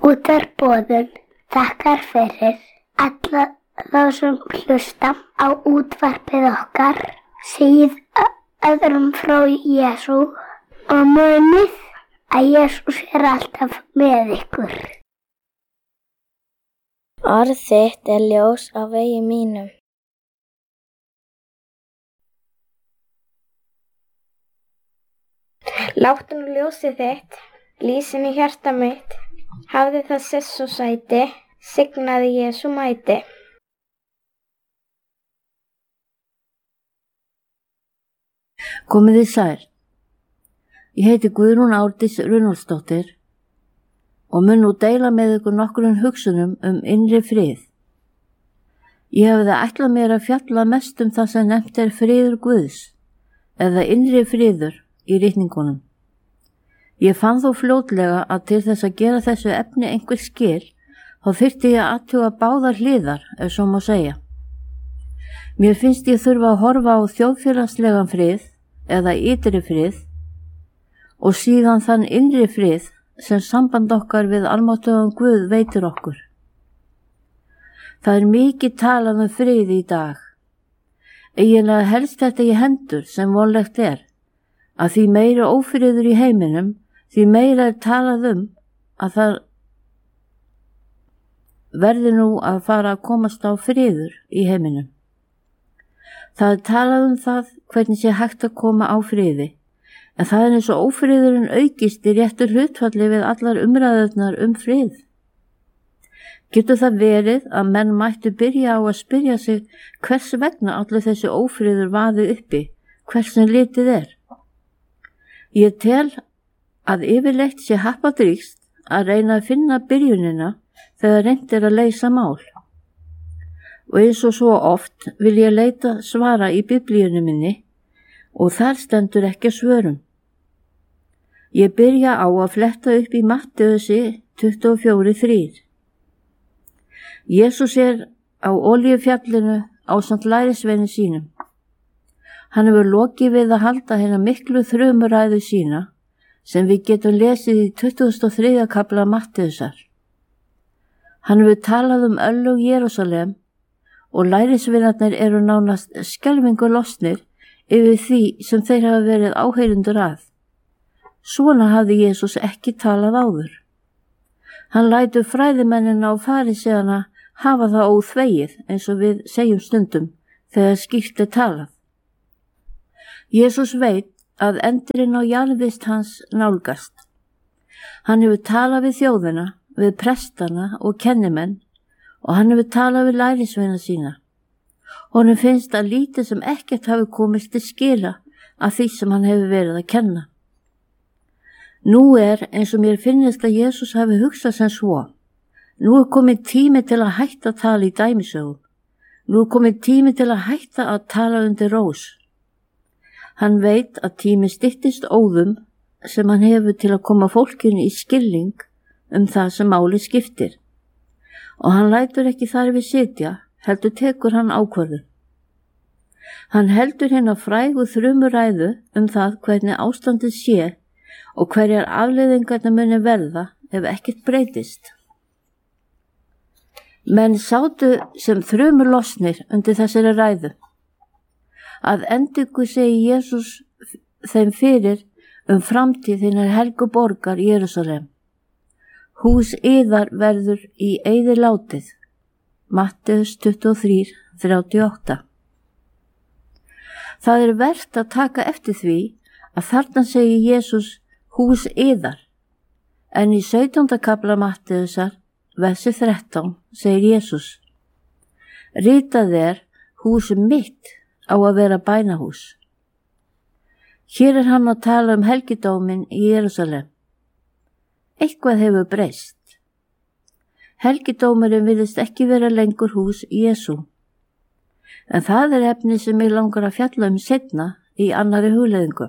Útvarpsboðun þakkar fyrir alla þá sem hlusta á útvarpið okkar, segið öðrum frá Jesú og munið að Jesús alltaf með ykkur. Orð þitt ljós á vegi mínum. Láttu nú ljósið þitt lýsi í hjarta mitt, hafði það sess og sæti, signaði Jesú mæti. Komið þið sæl. Ég heiti Guðrún Árdís Runólfsdóttir og mun nú deila með ykkur nokkrum hugsunum innri frið. Ég hefði ætlað mér að fjalla mest það sem nefnt friður Guðs eða innri friður í ritningunum. Ég fann þó fljótlega að til þess að gera þessu efni einhver skil, þá þyrfti ég að athuga báðar hliðar, ef svo má segja. Mér finnst ég þurfa að horfa á þjóðfélagslegan frið eða ytri frið og síðan þann innri frið sem samband okkar við almáttugan Guð veitir okkur. Það mikið talað frið í dag. Eiginlega helst þetta í hendur sem vonlegt að því meira ófriður í heiminum, því meira talað að það verði nú að fara að komast á friður í heiminum. Það talað það hvernig sé hægt að koma á friði, en það eins og ófriðurinn aukist í réttu hlutfalli við allar umræðurnar frið. Getur það verið að menn mættu byrja á að spyrja sig hvers vegna allir þessi ófriður vaði uppi, hversin litið Ég tel að yfirleitt sé happadrýgst að reyna að finna byrjunina þegar reynt að leysa mál. Og eins og svo oft vil ég leita svara í biblíunni minni og þar stendur ekki svörum. Ég byrja á að fletta upp í Mattheusi 24:3. Jesús á Olíufjallinu ásamt lærisveinum sínum. Hann hefur lokið við að halda hérna miklu þrumuræðu sína sem við getum lesið í 23. kafla Mattheusar. Hann hefur talað örlög Jerúsalem og lærisveinarnir eru nánast skelfingu lostnir yfir því sem þeir hafa verið áheyrendur að. Svona hafði Jesús ekki talað áður. Hann lætur fræðimennina og farisejana hafa það óþvegið eins og við segjum stundum þegar skýrt talað. Jesús veit að endurinn á jarðvist hans nálgast. Hann hefur talað við þjóðina, við prestana og kennimenn og hann hefur talað við lærisveina sína. Honum finnst að lítið sem ekkert hafi komist til skila af því sem hann hefur verið að kenna. Nú eins og mér finnist að Jesús hafi hugsað sem svo. Nú komið tími til að hætta að tala í dæmisögum. Nú komið tími til að hætta að tala undir rós. Hann veit að tími styttist óðum sem hann hefur til að koma fólkinu í skilning það sem máli skiptir. Og hann lætur ekki þar við sitja, heldur tekur hann ákvörðun. Hann heldur hérna frægu þrumuræðu það hvernig ástandið sé og hverjar afleiðingarnar muni verða ef ekkert breytist. Menn sátu sem þrumur losnir undir þessari ræðu. Að endingu segi Jesús þeim fyrir framtíð hinnar helgu borgar Jerúsalem. Hús yðar verður í eyði látið. Matteus 23:38. Það vert að taka eftir því að þarna segi Jesús hús yðar, en í 17. kafla Matteusar, versi 13, segir Jesús: Ritað hús mitt á að vera bænahús. Hér hann að tala helgidóminn í Jerúsalem. Eitthvað hefur breyst. Helgidómurinn virðist ekki vera lengur hús Jesú. En það efni sem ég langar að fjalla seinna í annarri hugleiðingu.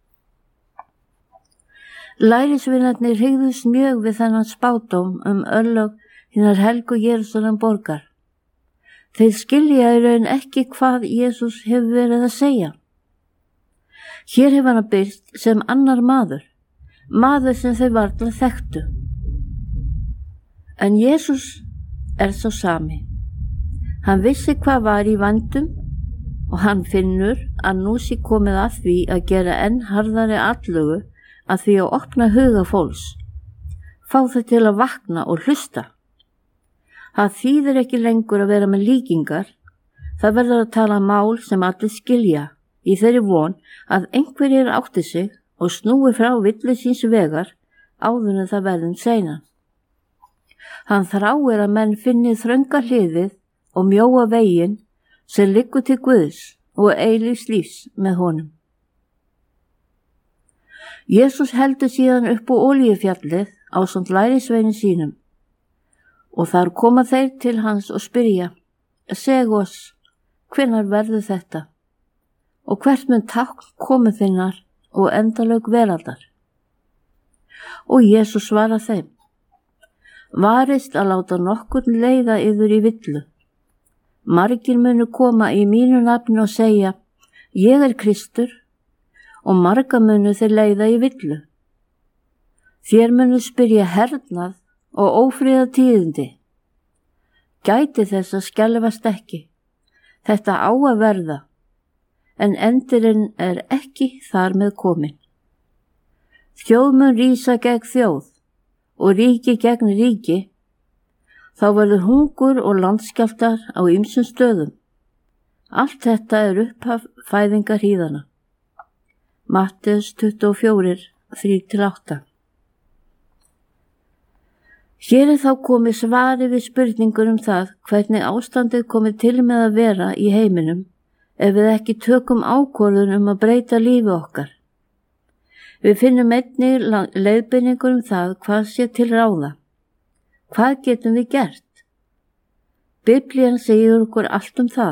Lærisveinarnir hygðust mjög við þennan spádóm örlög hinnar helgu Jerúsalem borgar. Þeir skilja í raun ekki hvað Jesús hefur verið að segja. Hér hefur hann birst sem annar maður sem þeir varla þekktu. En Jesús sá sami. Hann vissi hvað var í vandum og hann finnur að nú sé komið að því að gera enn harðari atlögu að því að opna huga fólks, fá þau til að vakna og hlusta. Það þýðir ekki lengur að vera með líkingar, það verður að tala mál sem allir skilja í þeirri von að einhverjir átti sig og snúi frá villu síns vegar áður en það verðum seinan. Hann þráir að menn finni þrönga hliðið og mjóa veginn sem liggur til Guðs og eilífs lífs með honum. Jesús heldur síðan upp á Olíufjallið ásamt lærisveinum sínum og þar koma þeir til hans og spyrja: Seg oss, hvenær verður þetta? Og hvert mun tákn komu þinnar og endalok veraldar? Og Jesús svarar þeim: Varist að láta nokkurn leiða yður í villu. Margir munu koma í mínu nafni og segja: Ég Kristur, og marga munu þeir leiða í villu. Þér munu spyrja hernað og ófríða tíðindi. Gæti þess að skelfast ekki. Þetta á að verða, en endurinn ekki þar með komin. Þjóð mun rísa gegn þjóð og ríki gegn ríki. Þá verður hungur og landskjálftar á ýmsum stöðum. Allt þetta upphaf fæðingar hríðanna. Matteus 24, 3-8. Hér þá komið svari við spurningur það hvernig ástandið komið til með að vera í heiminum ef við ekki tökum ákvörðun að breyta lífi okkar. Við finnum einnig leiðbeiningur það hvað sé til ráða. Hvað getum við gert? Biblían segir okkur allt það.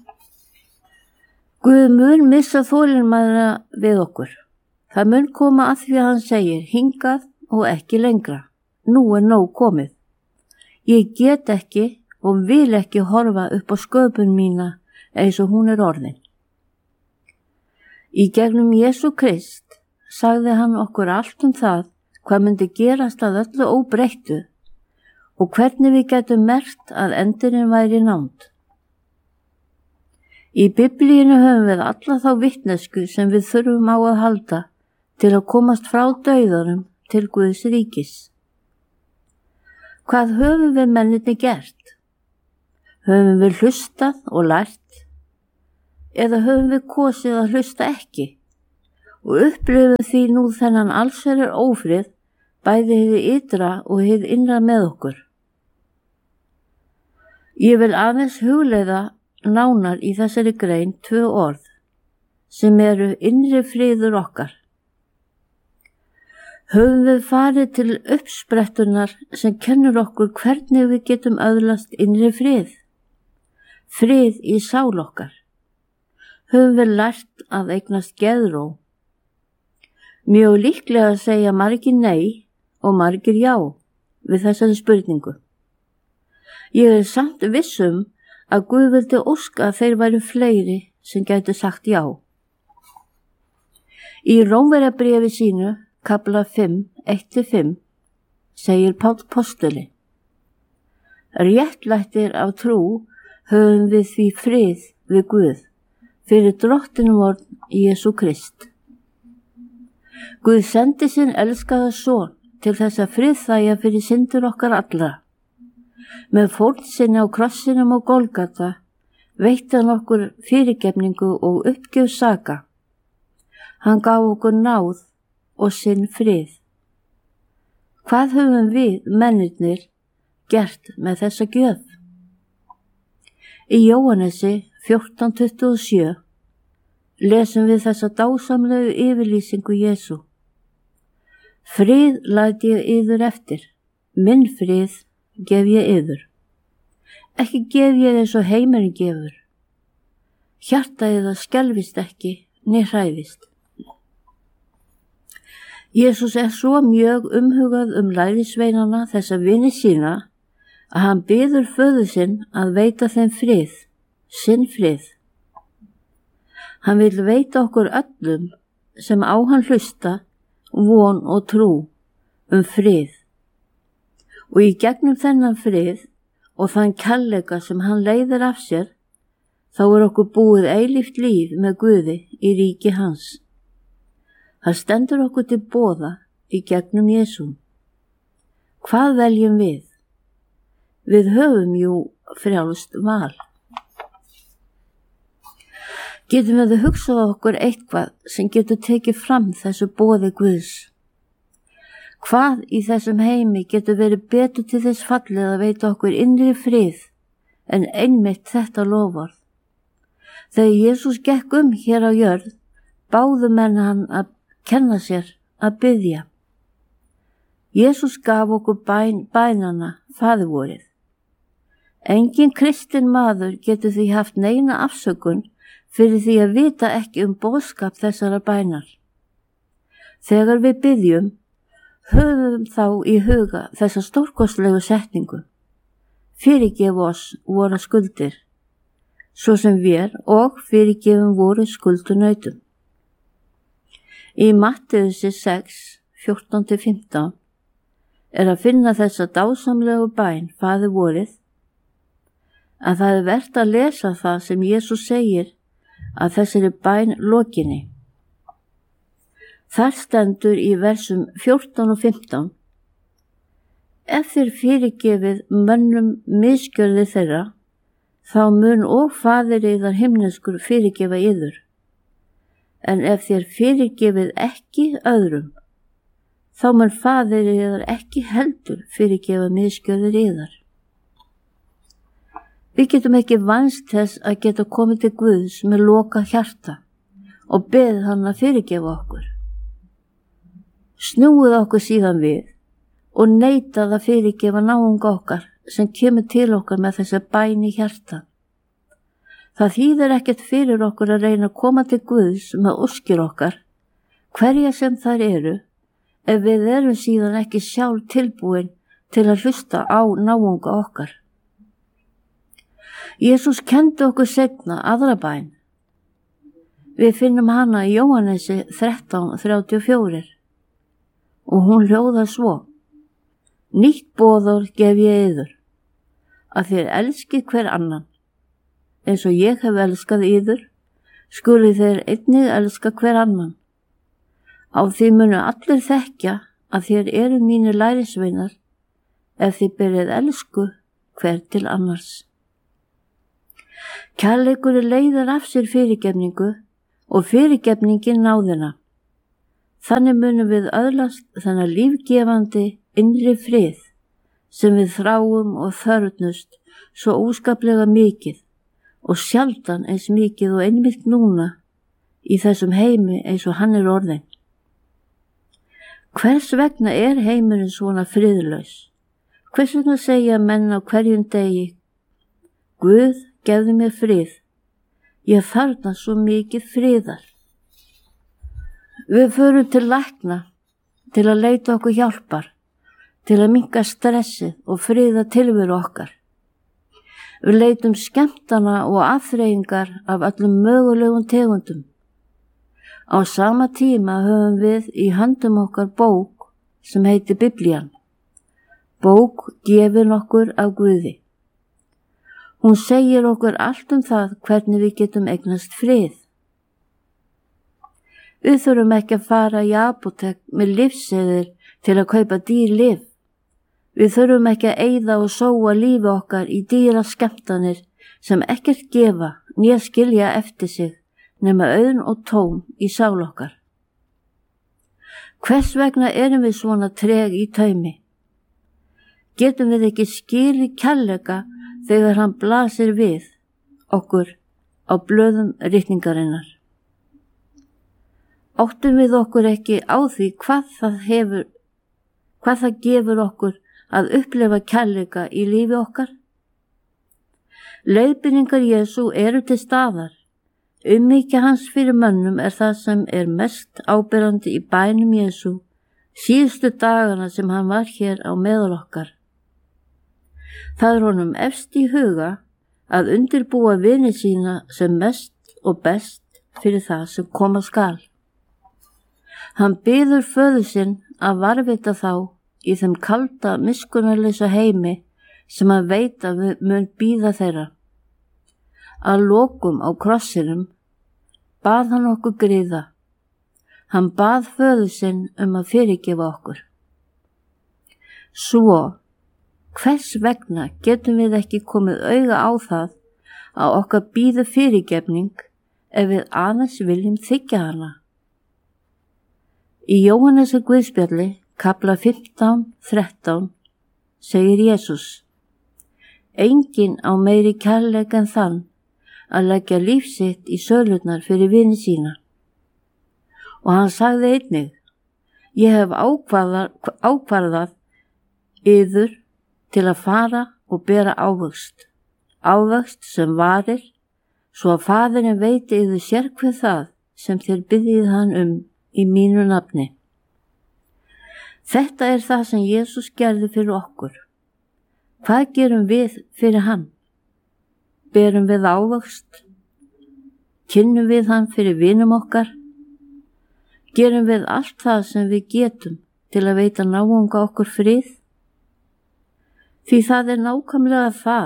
Guð mun missa þolinmæðina við okkur. Það mun koma að því að hann segir: hingað og ekki lengra. Nú nóg komið. Ég get ekki og vil ekki horfa upp á sköpun mína eins og hún orðin. Í gegnum Jesú Krist sagði hann okkur allt það hvað myndi gerast að öllu óbreyttu og hvernig við getum merkt að endurinn væri nánd. Í Biblíinu höfum við alla þá vitnesku sem við þurfum á að halda til að komast frá dauðanum til Guðs ríkis. Hvað höfum við mennirni gert? Höfum við hlustað og lært? Eða höfum við kosið að hlusta ekki? Og upplifum því nú þennan allsherjar ófrið, bæði hið ytra og hið innra með okkur. Ég vil aðeins hugleiða nánar í þessari grein 2 orð, sem innri friður okkar. Höfum við farið til uppsprettunar sem kennur okkur hvernig við getum öðlast innri frið, frið í sál okkar. Höfum við lært að eignast geðró. Mjög líklega segja margir nei og margir já við þessari spurningu. Ég samt vissum að Guð vildi óska að þeir væru fleiri sem gætu sagt já. Í Rómverjabréfi sínu, kafla 5, 1-5, segir Páll postuli: Réttlættir af trú höfum við því frið við Guð fyrir drottinum vor Jesú Krist. Guð sendi sinn elskaða son til þess að friðþægja fyrir syndir okkar allra. Með fórn sinni á krossinum og Golgata veitti hann okkur fyrirgefningu og uppgjöf saka. Hann gaf okkur náð og sinn frið. Hvað höfum við, mennirnir, gert með þessa gjöf? Í Jóhannesi 14:27 lesum við þessa dásamlegu yfirlýsingu Jesú: Frið læt ég yður eftir, minn frið gef ég yður. Ekki gef ég eins og heimurinn gefur. Hjarta yðar skelfist ekki, né hræðist. Jesús svo mjög umhugað lærisveinana þessa vini sína að hann biður föður sinn að veita þeim frið, sinn frið. Hann vil veita okkur öllum sem á hann hlusta von og trú frið. Og í gegnum þennan frið og þann kærleika sem hann leiðir af sér, þá okkur búið eilíft líf með Guði í ríki hans. Það stendur okkur til boða í gegnum Jesú. Hvað veljum við? Við höfum jú frjálst val. Getum við að hugsa okkur eitthvað sem getur tekið fram þessu boði Guðs? Hvað í þessum heimi getur verið betur til þess fallið að veita okkur innri frið en einmitt þetta loforð? Þegar Jesús gekk hér á jörð, báðu menn hann að kenna sér að biðja. Jesús gaf okkur bænana faðirvorið. Engin kristinn maður getur því haft neina afsökun fyrir því að vita ekki boðskap þessara bænar. Þegar við biðjum, höfum þá í huga þessa stórkostlegu setningu. Fyrirgef oss vorar skuldir, svo sem við og fyrirgefum voru skuldunautum. Í Mattheusi 6, 14-15 að finna þessa dásamlegu bæn faðirvorið, að það vert að lesa það sem Jesús segir að þessari bæn lokinni. Þar stendur í versum 14 og 15: Ef þér fyrirgefið mönnum misgjörði þeirra, þá mun og faðir yðar himneskur fyrirgefa yður. En ef þér fyrirgefið ekki öðrum, þá mun faðir yðar ekki heldur fyrirgefa misgjörðir yðar. Við getum ekki vænst þess að geta komið til Guðs með loka hjarta og beðið hann að fyrirgefa okkur. Snúið okkur síðan við og neitað að fyrirgefa náunga okkar sem kemur til okkar með þessa bæn í hjarta. Það þýðir ekkert fyrir okkur að reyna að koma til Guðs með óskir okkar, hverja sem þær eru, ef við erum síðan ekki sjálf tilbúin til að hlusta á náunga okkar. Jesús kenndi okkur seinna aðra bæn. Við finnum hana í Jóhannesi 13:34 og hún hljóðar svo: Nýtt boðorð gef ég yður, að þér elskið hver annan. Eins og ég hef elskað yður, skuli þeir einnig elska hver annan. Á því munu allir þekkja að þér eru mínir lærisveinar, ef þið berið elsku hver til annars. Kærleikur leiðir af sér fyrirgefningu og fyrirgefningin náðina. Þannig munum við öðlast þennan lífgefandi innri frið sem við þráum og þörfnust svo óskaplega mikið og sjaldan eins mikið og einmitt núna í þessum heimi eins og hann orðinn. Hvers vegna heimurinn svona friðlaus? Hvers vegna segja menn á hverjum degi: Guð, gefðu mér frið, ég þarna svo mikið friðar. Við förum til lækna til að leita okkur hjálpar, til að minnka stressið og friða tilveru okkar. Við leitum skemmtana og afþreyingar af öllum mögulegum tegundum. Á sama tíma höfum við í höndum okkar bók sem heitir Biblían, bók gefin okkur af Guði. Hún segir okkur allt það hvernig við getum eignast frið. Við þurfum ekki að fara í apótek með lyfseðil til að kaupa dýr lyf. Við þurfum ekki að eyða og sóa lífi okkar í dýra skemmtanir sem ekkert gefa né skilja eftir sig nema auðn og tóm í sál okkar. Hvers vegna erum við svona treg í taumi? Getum við ekki skilið kærleika þegar hann blasir við okkur á blöðum ritningarinnar? Áttum við okkur ekki á því hvað það gefur okkur að upplifa kærleika í lífi okkar? Leiðbeiningar Jesú eru til staðar. Umhyggja hans fyrir mönnum það sem mest áberandi í bænum Jesú síðustu dagana sem hann var hér á meðal okkar. Það honum efst í huga að undirbúa vini sína sem mest og best fyrir það sem koma skal. Hann biður föður sinn að varðveita þá í þeim kalda, miskunnarlausa heimi sem hann veit að mun bíða þeirra. Að lokum á krossinum bað hann okkur gríða. Hann bað föður sinn að fyrirgefa okkur. Svo, hvers vegna getum við ekki komið auga á það að okkar bíður fyrirgefning ef við aðeins viljum þiggja hana? Í Jóhannesar Guðspjalli, kafla 15:13, segir Jesús: Enginn á meiri kærleik en þann að leggja líf sitt í sölurnar fyrir vini sína. Og hann sagði einnig: Ég hef ákvarðað yður til að fara og bera ávöxt sem varir, svo að Faðirinn veiti yður sérhver það sem þér biðjið hann í mínu nafni. Þetta er það sem Jesús gerði fyrir okkur. Hvað gerum við fyrir hann? Berum við ávöxt? Kynnum við hann fyrir vinum okkar? Gerum við allt það sem við getum til að veita náunga okkur frið? Því það er nákvæmlega það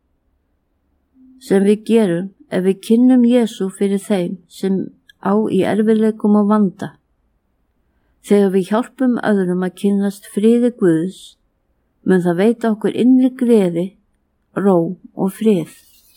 sem við gerum ef við kynnum Jesú fyrir þeim sem á í erfiðleikum og vanda. Þegar við hjálpum öðrum að kynnast friði Guðs, mun það veita okkur innri gleði, ró og frið.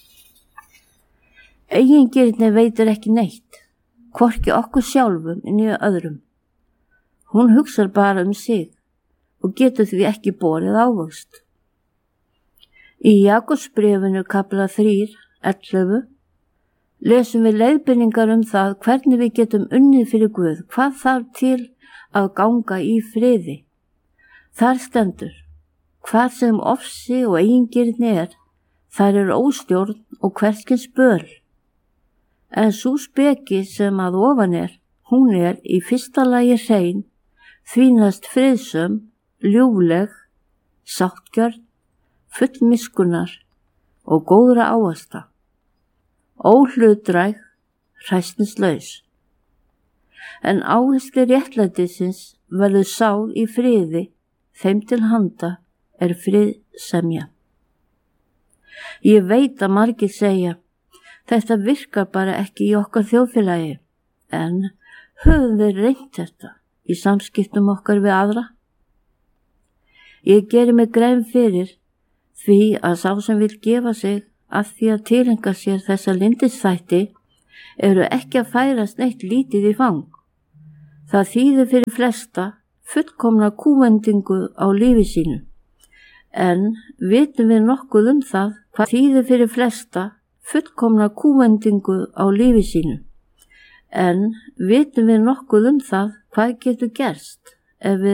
Eigingirni veitir ekki neitt, hvorki okkur sjálfum né öðrum. Hún hugsar bara sig og getur því ekki borið ávöxt. Í Jakobsbréfinu kafla 3:11 lesum við leiðbeiningar það hvernig við getum unnið fyrir Guð, hvað þarf til að ganga í friði. Þar stendur: Hvað sem ofsi og eigingirni þar óstjórn og hverskins böl. En sú speki sem að ofan hún í fyrsta lagi hrein, þvínast friðsöm, ljúfleg, sáttgjörn, full miskunnar og góðra áasta, óhlutdræg, hræsnislaus. En áherslu réttlætisins verður sáð í friði, þeim til handa friðsemja. Ég veit að margir segja: Þetta virkar bara ekki í okkar þjóðfélagi, en höfum við reynt þetta í samskiptum okkar við aðra? Ég geri mig grein fyrir því að sá sem vill gefa sig að því að tileinka sér þessa lyndisþætti eru ekki að færast neitt lítið í fang. Það þýðir fyrir flesta fullkomna kúvendingu á lífi sínu. En vitum við nokkuð það hvað þýðir fyrir flesta fullkomna kúvendingu á lífi sínu? En vitum við nokkuð það hvað getur gerst ef við